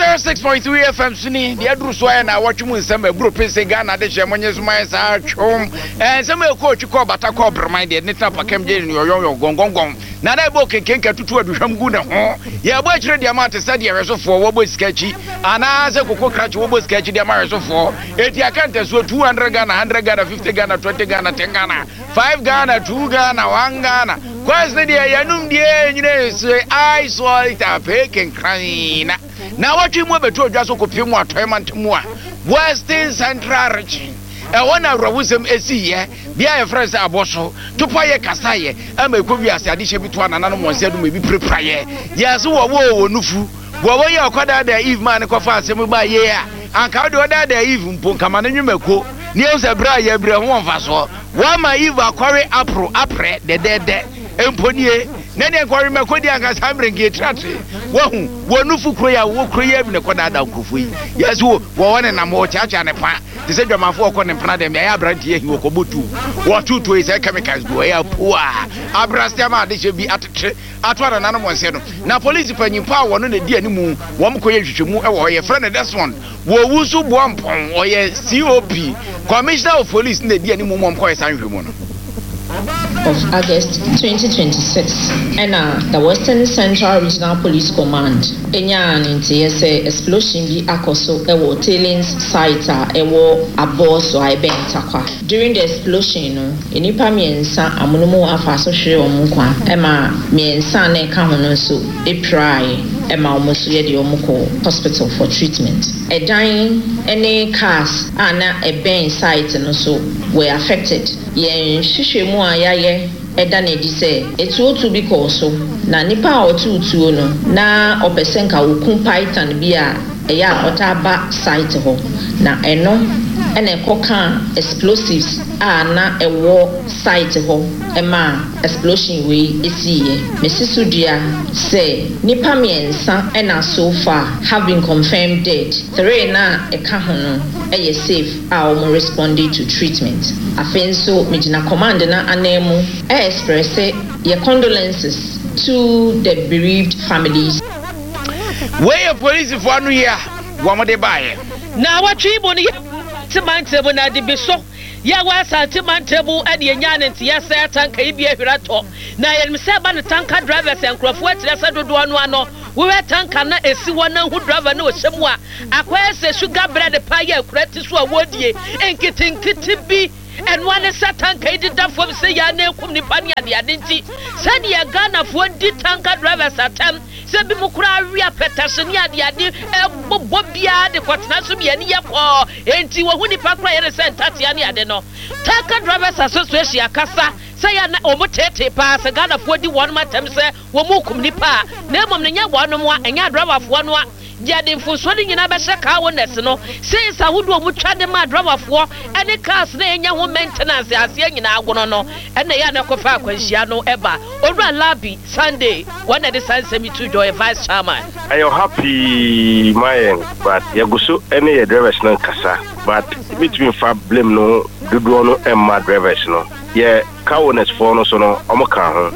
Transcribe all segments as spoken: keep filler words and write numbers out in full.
one oh six point three F M Suni, the Adru Soya na watch mu nsem group say Ghana de chemonye zuma sa chom. Eh some coach ko bata ko brmind de nita pakem je ni yoyo gongongong. Na na bo kenkenka tutu aduhwam gu ne ho. Ye bo akire de amate said ye resofo wo bo sketchy. Ana se kokko crash wo bo sketchy de ma resofo. Eti akante so two hundred Ghana, one hundred Ghana, fifty Ghana, twenty Ghana, ten Ghana, five Ghana, two Ghana, one Ghana. Kwasne de yanum de nyine say I saw it a peken crane. Now what you move to just ko pim wa toyment mu a Western Central region. E wona rawusem esi ye bia e friends aboso to paye kasaye ama ekobi ase ade hye bitu anana no monse do me bi prepraye yes wo wo nufu wo wo ye okoda da eve man ko fa asem ba ye a anka de oda da eve mpo kama na nwumako ni e se bra ye bre ho mfa so wa ma eve akware apro apre de de de emponie na ne kware mako di anka sambrenge trate wo hu wo nufu kro ya wo kro ye bi ne koda da nkrofu yi yes wo wo wona na mo chacha ne pa they say dwamafo ko ne mpana dem ya abrantie hi okobotu wo tutu is chemicals go ya poa abrastema de che bi atete atwara nanu monse no na police panyimpa wo no na di animu wo mkoye hwehwemu e wo ye friend this one wo wusu boampon o ye C O P commissioner of police na di animu mo mkoye sanhwemu no of August twenty twenty-six and uh, the Western Central Regional Police Command enya nti say explosion bi akoso ewo tailings site ewo aboso aibentakwa during the explosion no enipa miensa amunumu afa so hwe omukwa ema miensa na ka hono so eprai ema omuso ye de omuko hospital for treatment edan any cars ana eben site no so were affected yen hwehwemu ayaye eda na edi se etu otu bi ko so na nipa otu otu no na opesenka wokun python bi a eya otaba site ho na eno ene koka explosives a na ewo site ho ema explosion we esiye mesisudia say nipa miensa ena so far have been confirmed dead three na eka ho no eye safe a omo responded to treatment afenso mijina command na anemu e express your condolences to the bereaved families. Where police for anu here wo de bae na watwi bo ne timantable na de beso ya wa sa timantable ade enya ne ntia sa tanka ibi ahwirato na yelm se ba ne tanka drivers enkrofo atira sa dodo anu ano we tanka na esi wona hu driver na ohyemu a akwa se sugar bread pa ya akurati so awodie enkitinkiti bi and one is a tanka did that for say ya na kum ni pani ade ade nti said ya Ghana for di tanka drivers atem se bi mukura awia petasoni ade ade ebobbo bia de kwatena so bia ni yakọ enti wo hu ni pakra ye se ntati ane ade no tanka drivers association akasa say ya na omotete pa se Ghana for di one matem se wo mukum ni pa na emom ne nya wonu mo enya driver fo no Jadi mfuso ni nyina be shaka woness no since ahudu omutwa de ma driverfo any cars na enya ho maintenance ase nyina agono no ene ya na kofa akwanhia no eba owura labi Sunday one of the Sansemi to joy vice chairman. I am happy my but yaguso any your drivers no kasa but between fa blame no dodo no emma drivers no ye car owners for no so no omoka ho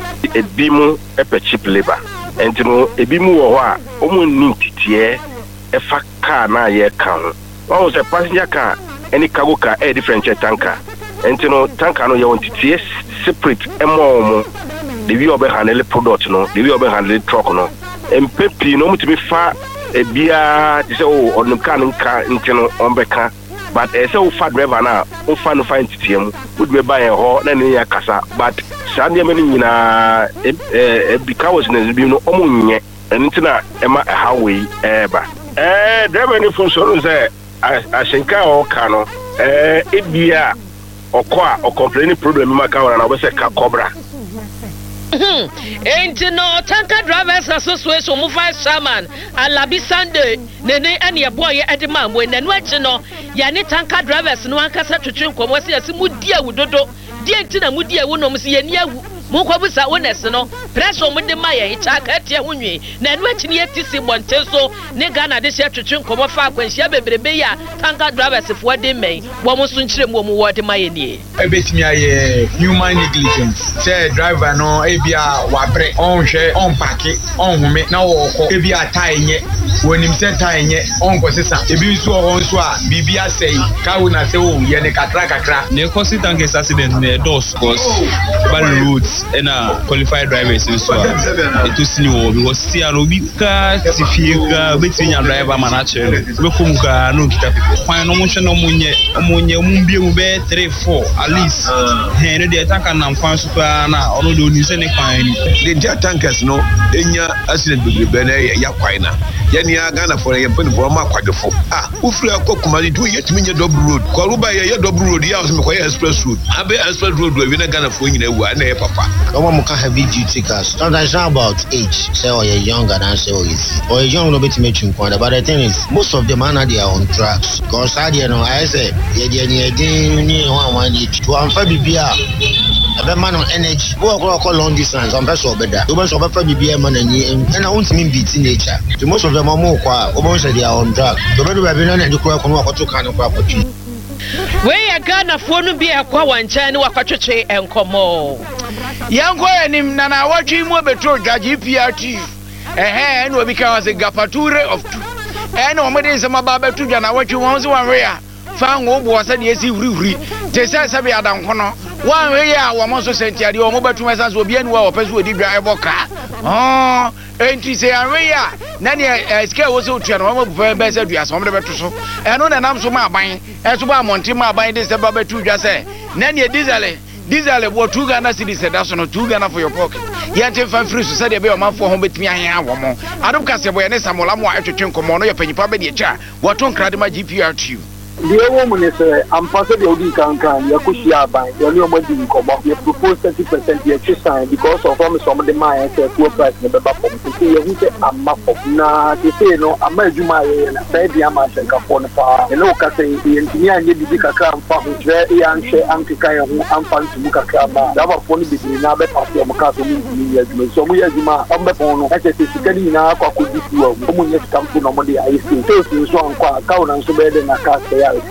ebimu epe cheap labor entino ebimu wo ho a omo nintitie efa car na ye kan o se passenger car any cargo car a different tanker entino tanker no ye wontitie separate emo omo the way obe handle product no the way obe handle truck no empepi no mutimi fa ebia ti se o onum car nka entino ombeka but e se o fa driver na o fa no fa entitie mu wo de ba ye ho na ne ya kasa but Sandia many nyina e because na bi no omunye entina ema highway eba eh driver ni fun so say ashenka o ka no eh ebia okwa o complain problem ma ka ora na obe se ka cobra enti no tanker drivers association mu vice chairman Alabi Sunday nene ene ye boy ye edema mo nanu achi no ya ni tanker drivers no ankasa twetwe nkomo se yasi mu dia wudodo die nti na mu die wo no mse ye ni awu mo kwa busa woness no pressure mo de maye icha ka tie ho nwi na enu achi ne yetisi bonte so ne Ghana de hye twetwe nkomo fa akwanhia bebrebe ya tanker drivers fo de men bo mo so nkyire mo mo wode maye nie ebetimi aye human negligence say driver no ebia wabre on hwe on parke on home na wo ko ebia tai nye wonim se tai nye on ko sesa ebi nso ho nso a bibia sei ka wo na se wo ye ne kakra kakra ne cause tanker accident ne dos cause bad roads and uh, qualified drivers nso a it was new because see an obi ka tifika between driver man actually we come ka no kita kwan no mo hwe no mo nye mo nye mo bie mo be three four at least he no dey tanker na kwan so pa na ono do ni se ne kwan ni the tankers no enya accident bebrebe na ya kwan na ya ni Ghana for ya pen for ma kwadefo ah ufri akokuma ni do yetimi nye double road ko ruba ya ya double road ya so me ko ya express road abe express road we na Ghana for nyina wu na ya papa come on ka heavy duty cars sometimes not about age say or you younger than say or is or you young no bet me chinkwan but the thing is most of them are they are on tracks cause I you know I say ye ye ni edin ni one one you to amfa bibia ebe man on energy go go call long distance on person obeda you person obeda bibia man ani and I want me beat nature to most of them are more kwa obo say they are on track to be be na na kwa kwa to kan kwa kwatu we ya Ghana fo no bi akwa wancha ni wakwatwetwe enkomo yanko enim na na watwi mu betro G P R T eh eh no bi ka was gapature of two eh no mo de nsema ba betu dwa na watwi won so wan we ya fa ngo bo wasa de esi huri huri te se se bi adanko no wan we ya wo mo so sentiade wo mo betu mesa so obi anu wa opeso odi dwa eboka oh enti se anwe ya na ne ske wo so tua no mo bu be se dua so mo de betu so eh no na nam so ma aban eh so ba monti ma aban de se ba betu dwa se na ne diesel diesel bo two Ghana cedis se da so no two Ghana for your pocket yente fa free so se de be o manfo ho betimi ahen awo mo adom kase bo ye ne samola mo atwetwe nkomo no ye panyipa be de cha wato nkrade ma G P R T the woman is a ambassador of the Kankan, Yakushia by the new Modin Cobo, you propose thirty percent your sign because of some of the Maya poor price in the Bapom to see who say a map of na to say no, a Majuma and a Sadia Masha Capone Far, and no Casay, the engineer and the Kaka, and very young share Antika, who I'm fun to look at Kama, that was only between Nabe of your Macato, so we are Jima, on the phone, as it is getting now, could be two of them, yes, come to normally I see. So, so, Kaun and so better than a cast.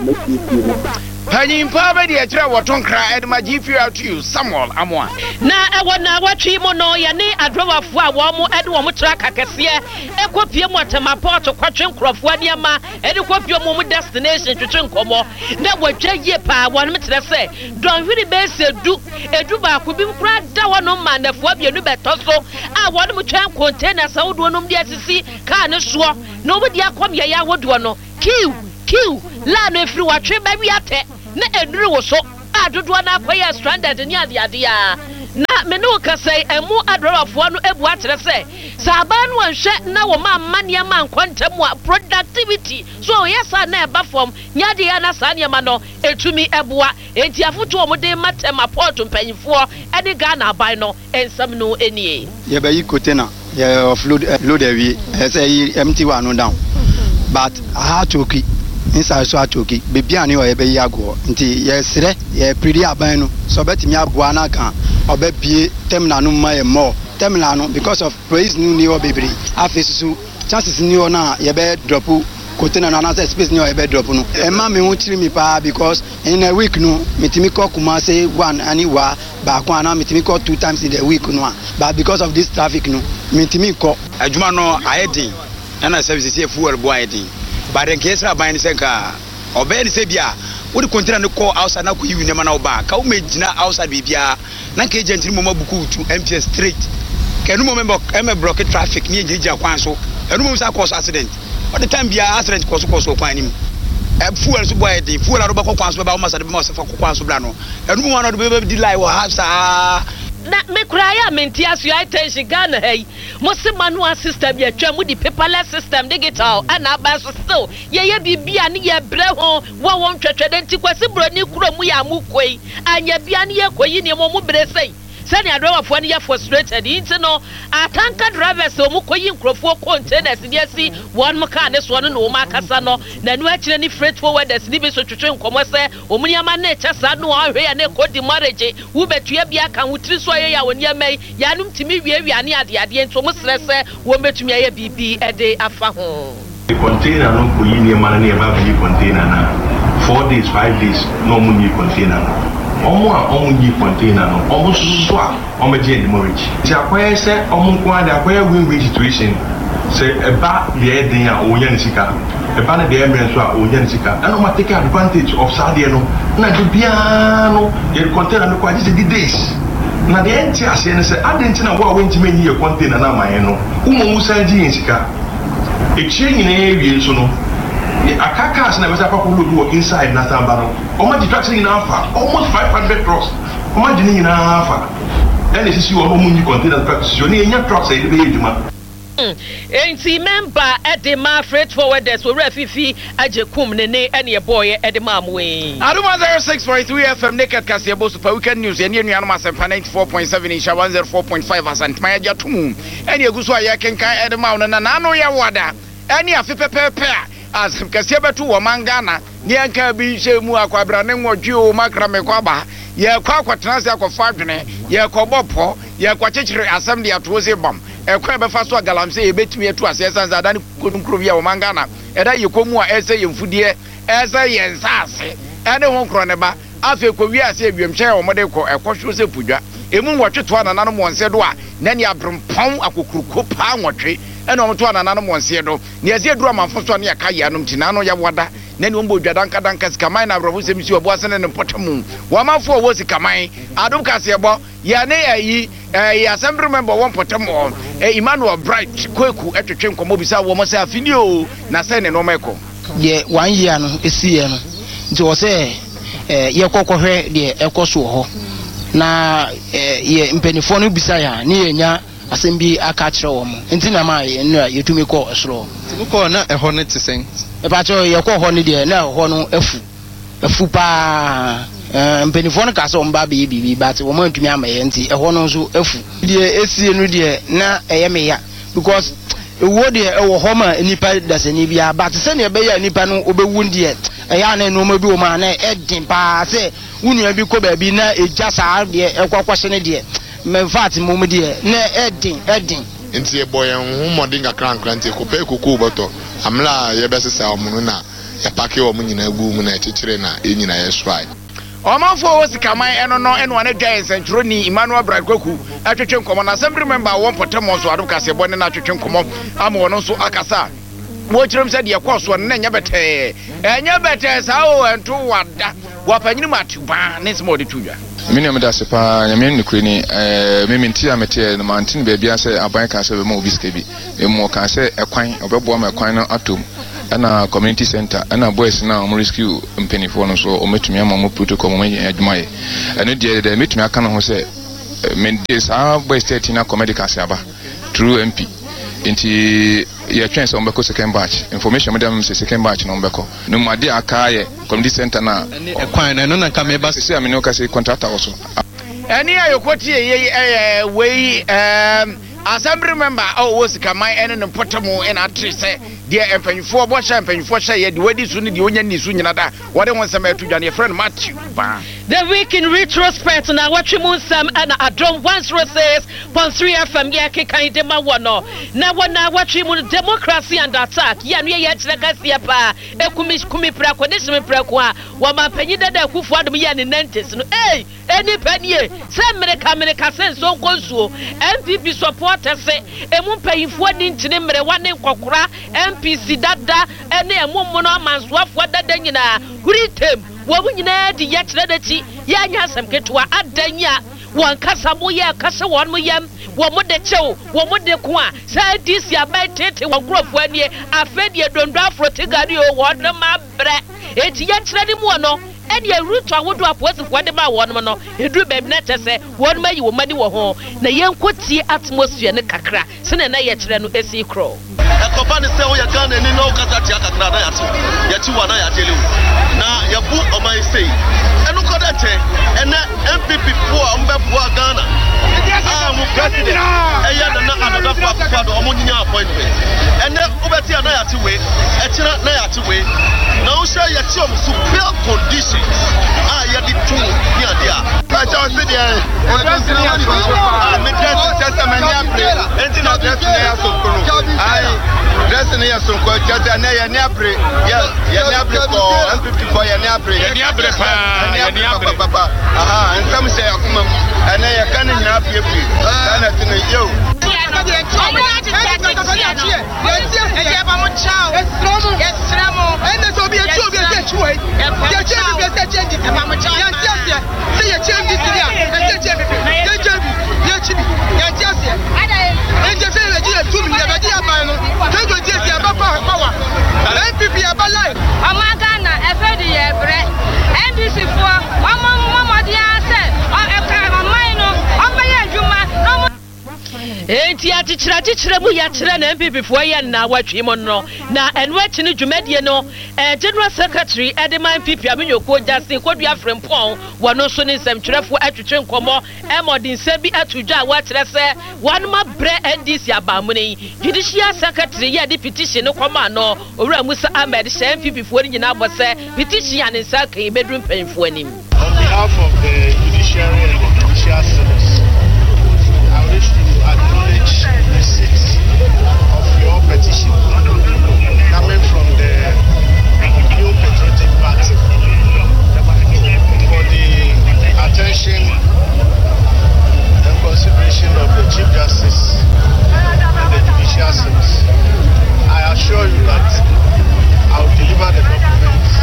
Pani mpaba di achira watonkra edma G P R T Samuel Amwa na ewo na watwi mo no ye ne adrowafo a wo mo ede wo mo track akese ekopie mo atamaport kwatwe nkrofo adiama ede kopie mo mo destination twetwe nkomo na watwa ye pa wo no metre se don hwiri be se du edu ba ko bi kura da wo no manafo abienu betoso a wo no mo twan container sa wo do no mde asisi ka ne so no mo di akom ye ya wo do no kiu kiu la no efiri watwe ba wi ate na eduru wo so adodo na akoya stranded ni ade ade ya na me no ka say emu adorafo no ebu atere say saban wo hwe na wo ma mania man kwantamu productivity so yes na eba form nyade ya na sania ma no etumi ebua enti afoto wo de matema port mpanyifo ede Ghana aban no ensam no enie ye ba yi container ye offload load ewi say empty one no down but I had to keep inside so atoki bebi ani o ebe yago nti yesre ye pridi aban no so betimi aboa na kan obebie terminal no ma ye more terminal no because of praise nu ni o bebri afesusu chances ni o na ye be drop container na na space ni o ye be drop no e ma me hu tiri mi pa because in a week no mitimi call kuma say one ani wa ba kwa na mitimi call two times in the week no but because of this traffic no mitimi call adwuma no ayedin na services here fuel boy ayedin but in case I buy anything car or bed say bia what container no call outside na ku yi nema na oba ka o megina outside bibia na ka agent ni mo mabuku to M P S straight ka no member em block traffic ni ejija kwan so enu mo sa cause accident all the time bia accident cause cause kwan nim e fuel so boy dey fuel aro ba kwan so ba o ma sa de ma so fa kwan so bra no enu mo wan do be di lie wa ha sa na me kraya menti asu attention Ghana hey mo se manual system ye twa mu di paperless system digital ana ba so still ye ye bibia ne ye bre ho wo won twetwede nti kwase broni kuro mu ya mu koi anya bia ne ye koyi ne mo mu bre sei sani adrɔwafo no yɛ frustrated nti no atanka drivers o mu kɔyi nkurɔfoɔ containers ne asi wɔn mo kaa ne soɔ no na wɔn akasa no na nu akyerɛ ne freight forwarders ne bi so twetwe nkɔmɔ sɛ wɔn nneɛma ne kyɛ saa no ahwɛ ya ne kɔ demorage wo betua bi aka wo tiri so ayɛ ya wɔn nneɛma yi yanom timi wiawia ne ade ade nti wɔn srɛ sɛ wɔn betumi ayɛ biribi ɛde afa ho. The container no kɔyi nneɛma no ne ɛba bɛyi container na four days five days na wɔn nyi container no. Omo a omo nyi container no omo susu a omo je demorage ti akoye se omo nko ade akoye win-win situation se eba de den a onya nsika eba na de emre so a onya nsika and omo take advantage of sadie no na de bia no ye container no kwa just the days na de enti ase ne se adenti na wo a wenti manyi ye container na man no umo musa ji nsika e chenyi na ewie so no akakas na besa papa load work inside na samba no omo di trucks ni na afa almost five hundred trucks omo di ni na afa and this is you omo munyi container trucks so ni enya trucks e be eduma enti member edema freight forwarders we refifi ajekum ne ne ene boy edema amwe Aduma zero six point three F M naked Kasiabo super weekend news ene nuanu asempa ninety-four point seven Isha one oh four point five asant maya jatum ene eguso aye kenkan edema no na nanu ya wada ene afepepepe as kase betu wo mangana ne anka bi shemu akwabra ne nwodwe o makra mekwaba ye kwa akwatena se akwafa adwene ye kobopɔ ye kwakyekyere asem de ato se bam e kwa be fa so galamse ye betumi atu ase sanza da ne kodunkro bi a wo mangana e da ye komu a ese ye mfudie ese ye nsase ene ho nkro ne ba afi ko wi ase abiemhye wo mode ko ekwohwo se pudwa emu nwotwe to anana no monse do a na ne abrempɔn akokuruko pa nwotwe ene o to anana no monse do ne azie duru amanfo so ne ya kaye anom tina no ya wada na ne ombo dwadanka danka sikaman na abrabo se misi obo asene ne potamu wo manfo wo sikaman adum kase bo ya ne ayi eh assembly member won potamu eh Emmanuel Bright Kweku etwetwe nkomo bisa wo mo se afini o na se ne no meko ye one year no esiye no nti wo se eh ye kokohwe de ekoso ho na eh ye mpenifo no bisa ya ne yenya asembi aka kire wo mo enti na ma ye no yetumi ko osoro ti ko na eho ne tesen e ba cho ye ko ho ne de na ho no afu afu pa eh mpenifo no ka so mba be bibi but wo mo ntumi ama ye enti eho no so afu de esie no de na eye me ya because ewo de ewo ho ma nipa dasani bia but se ne be ya nipa no obewu de eya na no ma bi o ma na edin pa se wunu bi ko ba bi na eja sa de ekwakwahye ne de me fat mum de na edin edin nti e boy hu modin ga kran kran ti ko pe kuku boto amla ye be sesa omunu na ya pake o mu nyina gu mu na ekyekere na enyina ye swai omanfo wo sikaman eno no eno ane gyan sentro ni Emmanuel Bright Kweku atwetwe nkomo na assembly member won potemo so adu kase bone na atwetwe nkomo ama wono so akasa wo kirem se de koso na nya bete enya bete sa o ento wada wapanyini matuba ne smo de tudwa mini amda sepa nyame nukuri ni eh mementi amete no mantin be bia se aban ka se be mo biske bi e mo ka se ekwan obebo ma ekwan no atom ana community center ana boys na o rescue mpenifo no so o metumi ama mo protocol mo adwumaye ene de de metumi aka no ho se mende sa boys state na comedical se aba through M P inti ya chance on beko second batch information madam say second batch no beko no made aka ye community center na ekwan na no na ka me ba say amino ka say contractor also eni ayokoti ye eh we um assembly member oh was kamai ene no potamu en atrese de empanyfo bo sha empanyfo sha ye de wadi su ni de onya ni su nyina da wode won sama atudwane friend Matthew ba the week in retrospect na watchemu sam ana adrom one oh six point three F M ya kekan de ma wono na wona watchemu democracy and attack ya no ye kire kasia pa ekumi kumi prako ne simi prako a wa mapanyi dada kufu adum ya ne nineties no eh eni panie se mereka mereka senso nkonsuo M P P supporters emu mpanyfo ni ntine mere wane nkokora M P C dada ene emu no amansoafo dada nyina huritem wo nyina di ya kire dachi ya nya asem ketwa adanya won kasa mo ya kasa won mo yam wo mo de chew wo mo de ko a sa disi abai tete won krofo ani afedie dondo afro tigari o won ma bre eti ya kire ni mo no ɛne route awodo apolisifoɔ de ma wɔn no eduru baabi na kyɛ sɛ wɔn ma yi wɔn mani wɔ ho na yɛnkotie atmosphere ne kakra sene na yɛkyerɛ no esi kro ɛkɔba ne sɛ woyɛ Ghana ni na wokasa tia kakra na yɛate yɛkyi wa na yɛagyele wo na yɛbu ɔman sei ɛno kɔda kyɛ ɛnɛ M P P foɔ a ɔmbɛboa Ghana a mo president ɛyɛ Nana Addo Akufo-Addo ɔmo nyinya appointment ɛnɛ wobɛte a na yɛate wei ɛkyerɛ na yɛate wei na wohyɛ yɛkyi ɔmo so bail conditions a yɛde to ne ade a kakyɛ wo se deɛ ɛdrɛse ne yɛsonko a medrɛse kyɛ sɛ mani apere ɛnti na drɛse ne yɛsonko no ai drɛse ne yɛsonko kyɛ sɛ ɛnɛ yɛne apere yɛne apere kɔɔ M P P kɔ yɛne apere yɛne apere paa yɛne apere papa aha nsɛm hyɛ yɛakoma mu ɛnɛ yɛka ne nyinaa piepie saa na ɛte no yo enti atikyira atikyira mu yakyerɛ na M P P foɔ yɛ na watwe mu no na ɛno akyi ne dwumadie no eh, General Secretary Edema M P P Aminyoko Justin Kodua Frempong wɔno nso ne nsɛmtwerɛfoɔ atwitwe nkɔmmɔ ɛmɔde nsɛm bi ato dwa a wakyerɛ sɛ wɔnoma brɛ N D C abamu ne Judicial Secretary yɛ de petition no kɔma no Owura Musa Ahmed hyɛ M P P foɔ no nyinaa bɔ sɛ petition a ne nsa kan bɛduru mpanyinfoɔ anim. On behalf of the judiciary and the judicial service, I wish to acknowledge the receipt of your petition coming from the New Patriotic Party for the attention and consideration of the Chief Justice and the Judicial Service. I assure you that I will deliver the documents,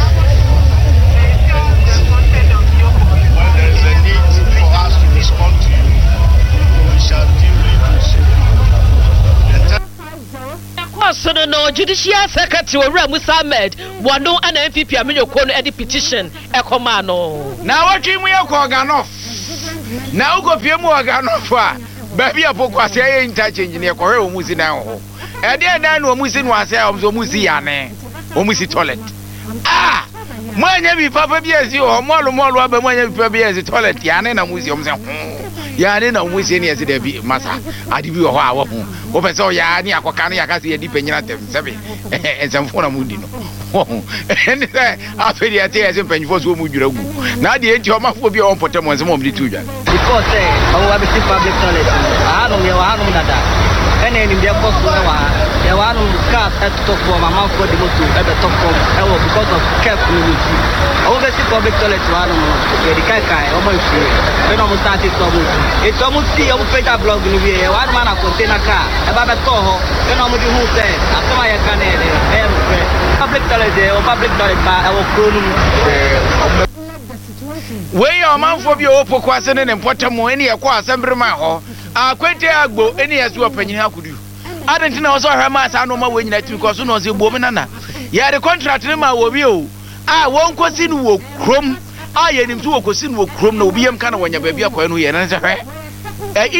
and when there is a need for us to respond to you, we shall duly do so. So no Judicial Secretary Owura Musa Ahmed wɔno ana M P P Aminyoko no ɛde petition ɛkɔma no na wɔtwe mu yɛ kɔ Ghana na wokɔpie mu wɔ Ghana a baabi a pokwase yɛ interchange ne yɛkɔhwɛ wɔ mu si dan wɔ hɔ ɛdeɛ dan no wɔ mu si no ase a wɔ mu si yane wɔ mu si toilet ah mo anya bi papa bi asi wɔ mɔlo mɔlo aba mo anya bi papa bi asi toilet yane na mu si ɔmo sɛ yane na mu si ne yɛsi da bi masa ade bi wɔ hɔ a wɔ ho wo pɛ sɛ ɔya ne akɔka ne yaka sɛ yɛdi panyina tem sɛbe ɛnsɛmfo na mu di no ɛne sɛ afei deɛ ɛte yɛsɛ mpanyinfoɔ so mu dwira gu na deɛ enti ɔmafo bi a ɔmpɔtɛ mo nsɛm ɔmde to dwa because sɛ ɔwɔ abɛsi public toilet ahanom yɛwɔ hanom dada ɛna animdeɛ kɔ so ɛwɔ ha yɛwɔ hanom cars ɛtotɔ fam amanfoɔ de moto ɛbɛtɔ fam ɛwɔ because of cap no mu ti ɔwɔ bɛsi public toilet wɔ hanom yɛde kaekae ɔmɔ nsuo ɛna ɔmo start tɔ mo ti ɛti ɔmo ti ɔmo pagya blog no wie yɛwɔ hanom ana container car ɛba bɛtɔ hɔ ɛna ɔmo de hu sɛ asɛm a yɛka no ɛdɛ ɛyɛ nokorɛ public toilet ɛwɔ public toilet ba ɛwɔ kuro no mu wei ɔmanfoɔ bi a wɔpɔ kwase ne ne mpɔtam ɛne yɛkɔ asɛmbrema hɔ akwete agbo ɛne yɛso wɔ panyin akodu adentina wɔ sɛ ɔhwɛ ma saa no ma wɔ nyina timi kɔ so na ɔsɛ bom nana yɛde contract ne ma wɔ bi o a wɔnkɔsi no wɔ kurom a yɛnim so wɔkɔsi no wɔ kurom na obi yam ka na wɔnya baabi akɔɛ no yɛ ne sɛ hwɛ